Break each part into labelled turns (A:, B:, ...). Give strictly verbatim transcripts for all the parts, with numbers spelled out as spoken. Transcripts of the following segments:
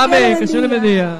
A: Amén. Que el Señor le bendiga.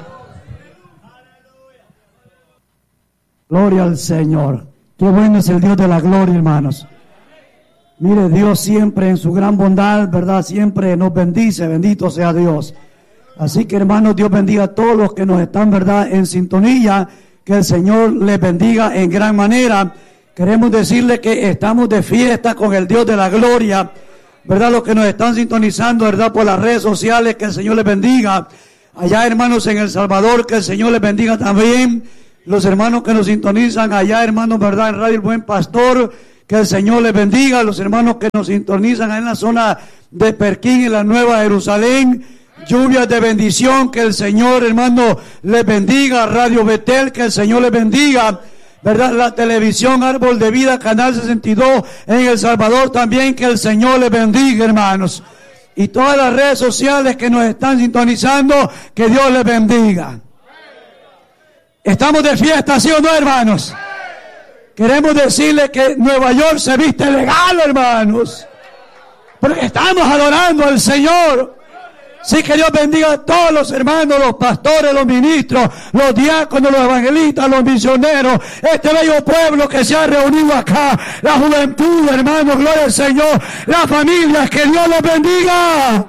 B: Gloria al Señor. Qué bueno es el Dios de la gloria, hermanos. Mire, Dios siempre en su gran bondad, ¿verdad? Siempre nos bendice. Bendito sea Dios. Así que, hermanos, Dios bendiga a todos los que nos están, ¿verdad?, en sintonía. Que el Señor les bendiga en gran manera. Queremos decirle que estamos de fiesta con el Dios de la gloria, ¿verdad? Los que nos están sintonizando, ¿verdad?, por las redes sociales, que el Señor les bendiga. Allá, hermanos, en El Salvador, que el Señor les bendiga también. Los hermanos que nos sintonizan allá, hermanos, ¿verdad?, en Radio El Buen Pastor, que el Señor les bendiga. Los hermanos que nos sintonizan en la zona de Perquín, en la Nueva Jerusalén. Lluvias de bendición, que el Señor, hermano, les bendiga. Radio Betel, que el Señor les bendiga. ¿Verdad? La televisión Árbol de Vida, Canal sesenta y dos en El Salvador también, que el Señor les bendiga, hermanos. Y todas las redes sociales que nos están sintonizando, que Dios les bendiga. Estamos de fiesta, ¿sí o no, hermanos? Queremos decirle que Nueva York se viste legal, hermanos, porque estamos adorando al Señor. Sí, que Dios bendiga a todos los hermanos, los pastores, los ministros, los diáconos, los evangelistas, los misioneros, este bello pueblo que se ha reunido acá, la juventud, hermanos, gloria al Señor, las familias, que Dios los bendiga.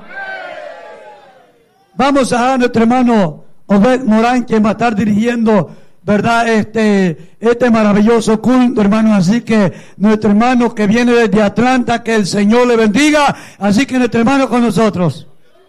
B: Vamos a dar a nuestro hermano Obed Morán, quien va a estar dirigiendo, ¿verdad?, este, este maravilloso culto, hermano. Así que nuestro hermano que viene desde Atlanta, que el Señor le bendiga. Así que nuestro hermano con nosotros.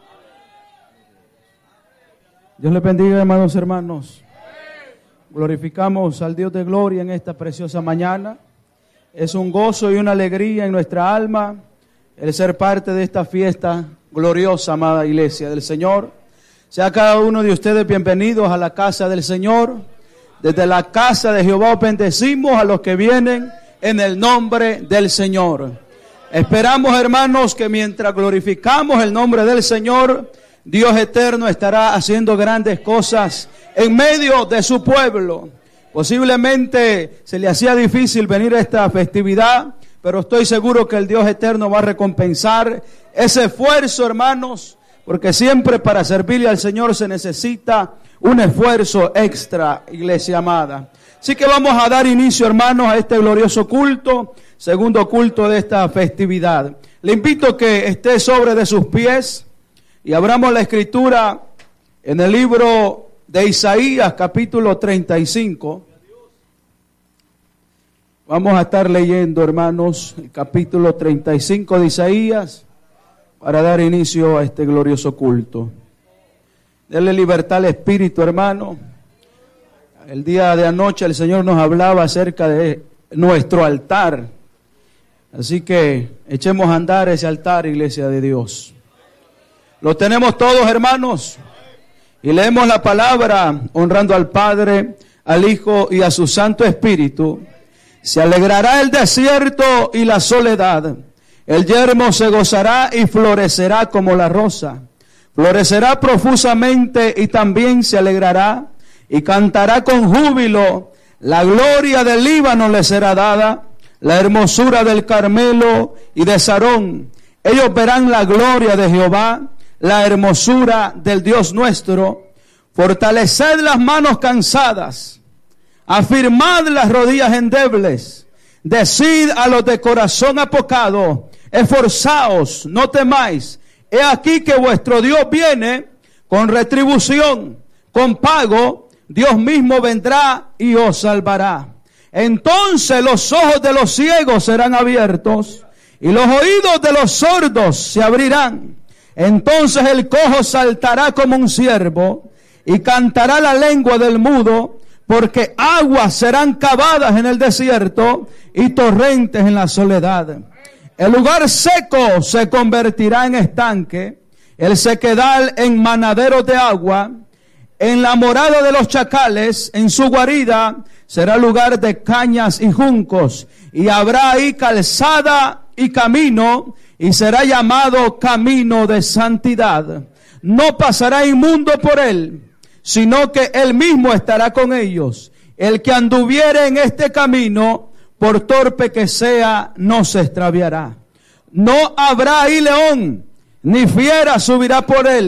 C: Dios les bendiga, hermanos, hermanos. Glorificamos al Dios de gloria en esta preciosa mañana. Es un gozo y una alegría en nuestra alma el ser parte de esta fiesta gloriosa, amada iglesia del Señor. Sea cada uno de ustedes bienvenidos a la casa del Señor. Desde la casa de Jehová os bendecimos a los que vienen en el nombre del Señor. Esperamos, hermanos, que mientras glorificamos el nombre del Señor, Dios eterno estará haciendo grandes cosas en medio de su pueblo. Posiblemente se le hacía difícil venir a esta festividad, pero estoy seguro que el Dios eterno va a recompensar ese esfuerzo, hermanos, porque siempre para servirle al Señor se necesita un esfuerzo extra, iglesia amada. Así que vamos a dar inicio, hermanos, a este glorioso culto, segundo culto de esta festividad. Le invito a que esté sobre de sus pies y abramos la escritura en el libro de Isaías, capítulo treinta y cinco. Vamos a estar leyendo, hermanos, el capítulo treinta y cinco de Isaías para dar inicio a este glorioso culto. Denle libertad al Espíritu, hermano. El día de anoche el Señor nos hablaba acerca de nuestro altar. Así que echemos a andar ese altar, iglesia de Dios. Lo tenemos todos, hermanos, y leemos la palabra honrando al Padre, al Hijo y a su Santo Espíritu. Se alegrará el desierto y la soledad, el yermo se gozará y florecerá como la rosa, florecerá profusamente y también se alegrará y cantará con júbilo. La gloria del Líbano le será dada, la hermosura del Carmelo y de Sarón. Ellos verán la gloria de Jehová, la hermosura del Dios nuestro. Fortaleced las manos cansadas, afirmad las rodillas endebles, decid a los de corazón apocado, esforzaos, no temáis. He aquí que vuestro Dios viene con retribución, con pago. Dios mismo vendrá y os salvará. Entonces los ojos de los ciegos serán abiertos y los oídos de los sordos se abrirán. Entonces el cojo saltará como un ciervo y cantará la lengua del mudo, porque aguas serán cavadas en el desierto y torrentes en la soledad. El lugar seco se convertirá en estanque, el sequedal en manadero de agua. En la morada de los chacales, en su guarida, será lugar de cañas y juncos, y habrá ahí calzada y camino, y será llamado camino de santidad. No pasará inmundo por él, sino que él mismo estará con ellos. El que anduviere en este camino, por torpe que sea, no se extraviará. No habrá ahí león, ni fiera subirá por él,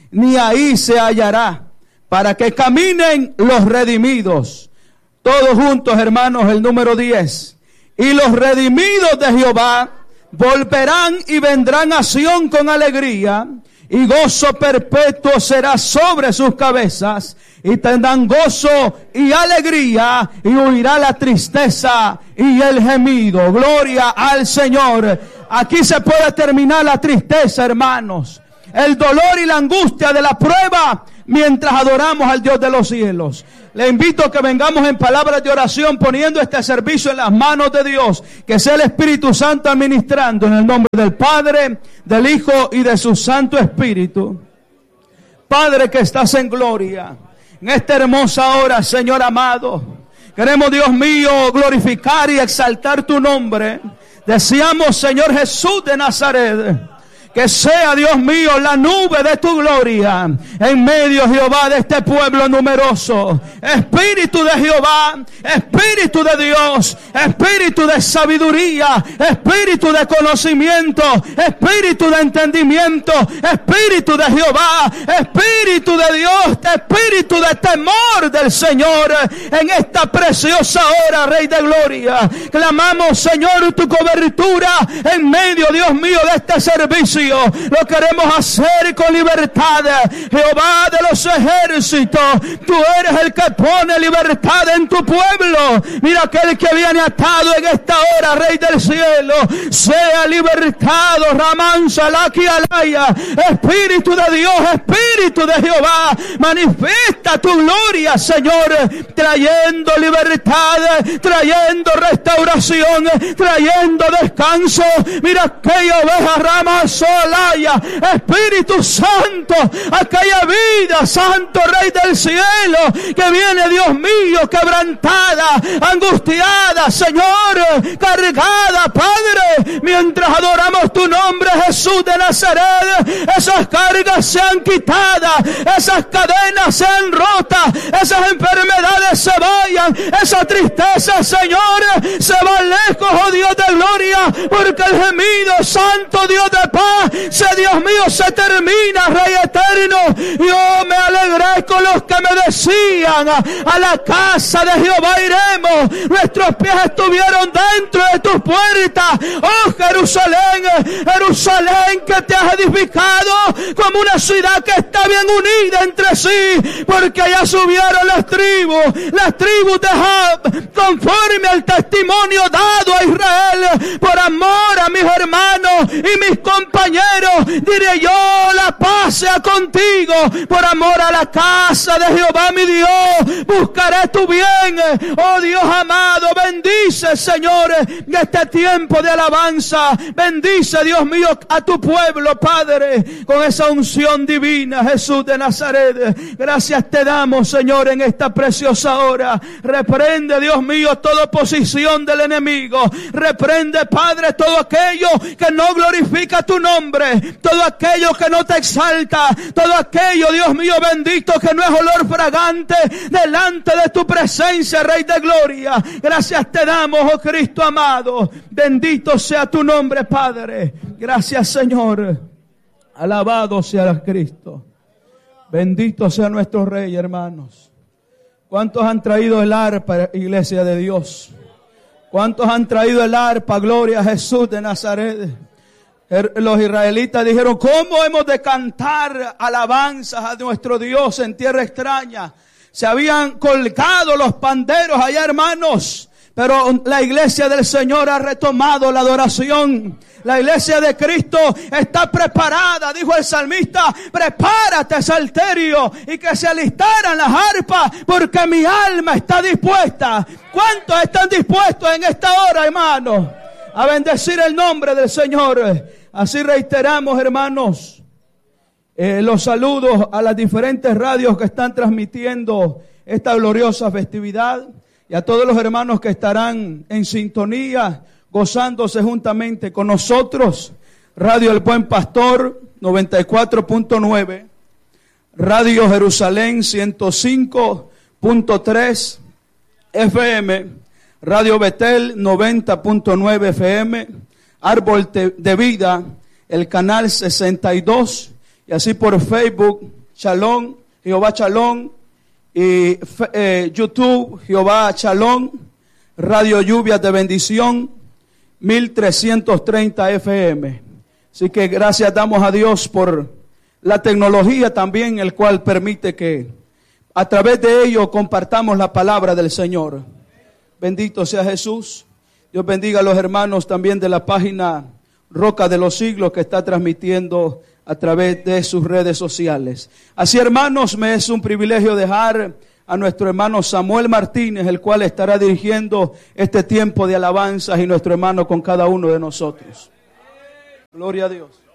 C: ni ahí se hallará, para que caminen los redimidos. Todos juntos, hermanos, el número diez. Y los redimidos de Jehová volverán y vendrán a Sión con alegría, y gozo perpetuo será sobre sus cabezas, y tendrán gozo y alegría, y huirá la tristeza y el gemido. Gloria al Señor. Aquí se puede terminar la tristeza, hermanos, el dolor y la angustia de la prueba, mientras adoramos al Dios de los cielos. Le invito a que vengamos en palabras de oración, poniendo este servicio en las manos de Dios, que sea el Espíritu Santo administrando, en el nombre del Padre, del Hijo y de su Santo Espíritu. Padre que estás en gloria, en esta hermosa hora, Señor amado, queremos, Dios mío, glorificar y exaltar tu nombre. Deseamos, Señor Jesús de Nazaret, que sea, Dios mío, la nube de tu gloria en medio, Jehová, de este pueblo numeroso. Espíritu de Jehová, Espíritu de Dios, Espíritu de sabiduría, Espíritu de conocimiento, Espíritu de entendimiento, Espíritu de Jehová, Espíritu de Dios, Espíritu de temor del Señor, en esta preciosa hora, Rey de gloria. Clamamos, Señor, tu cobertura en medio, Dios mío, de este servicio. Lo queremos hacer con libertad. Jehová de los ejércitos, tú eres el que pone libertad en tu pueblo. Mira, aquel que viene atado en esta hora, Rey del cielo, sea libertado. Ramán Salaki Alaya. Espíritu de Dios, Espíritu de Jehová, manifiesta tu gloria, Señor, trayendo libertad, trayendo restauración, trayendo descanso. Mira aquella oveja, Ramán Solaya, Espíritu Santo, aquella vida, Santo Rey del cielo, que viene, Dios mío, quebrantada, angustiada, Señor, cargada, Padre, mientras adoramos tu nombre, Jesús de Nazaret. Esas cargas sean quitadas, esas cadenas sean rotas, esas enfermedades se vayan, esa tristeza, Señor, se va lejos, oh Dios de gloria, porque el gemido, Santo Dios de paz, se, Dios mío, se termina, Rey eterno. Yo me alegré con los que me decían: a la casa de Jehová iremos. Nuestros pies estuvieron dentro de tus puertas, oh Jerusalén, Jerusalén, que te has edificado como una ciudad que está bien unida entre sí, porque allá subieron las tribus, las tribus de Jab, conforme al testimonio dado a Israel. Por amor a mis hermanos y mis compañeros, diré yo: la paz sea contigo. Por amor a la casa de Jehová mi Dios, buscaré tu bien. Oh Dios amado, bendice, Señor, en este tiempo de alabanza. Bendice, Dios mío, a tu pueblo, Padre, con esa unción divina, Jesús de Nazaret. Gracias te damos, Señor, en esta preciosa hora. Reprende, Dios mío, toda oposición del enemigo. Reprende, Padre, todo aquello que no glorifica tu nombre, todo aquello que no te exalta, todo aquello, Dios mío bendito, que no es olor fragante delante de tu presencia, Rey de gloria. Gracias te damos, oh Cristo amado. Bendito sea tu nombre, Padre. Gracias, Señor. Alabado sea Cristo. Bendito sea nuestro Rey, hermanos. ¿Cuántos han traído el arpa, iglesia de Dios? ¿Cuántos han traído el arpa? Gloria a Jesús de Nazaret. Los israelitas dijeron: ¿cómo hemos de cantar alabanzas a nuestro Dios en tierra extraña? Se habían colgado los panderos allá, hermanos, pero la iglesia del Señor ha retomado la adoración. La iglesia de Cristo está preparada, dijo el salmista: prepárate, salterio, y que se alistaran las arpas, porque mi alma está dispuesta. ¿Cuántos están dispuestos en esta hora, hermanos, a bendecir el nombre del Señor? Así reiteramos, hermanos, eh, los saludos a las diferentes radios que están transmitiendo esta gloriosa festividad, y a todos los hermanos que estarán en sintonía, gozándose juntamente con nosotros. Radio El Buen Pastor noventa y cuatro punto nueve, Radio Jerusalén ciento cinco punto tres F M, Radio Betel noventa punto nueve F M, Árbol de Vida, el canal sesenta y dos, y así por Facebook Shalom, Jehová Shalom, y eh, YouTube, Jehová Shalom, Radio Lluvias de Bendición, mil trescientos treinta F M. Así que gracias damos a Dios por la tecnología también, el cual permite que a través de ello compartamos la palabra del Señor. Bendito sea Jesús. Dios bendiga a los hermanos también de la página Roca de los Siglos, que está transmitiendo a través de sus redes sociales. Así, hermanos, me es un privilegio dejar a nuestro hermano Samuel Martínez, el cual estará dirigiendo este tiempo de alabanzas, y nuestro hermano con cada uno de nosotros. Gloria a Dios.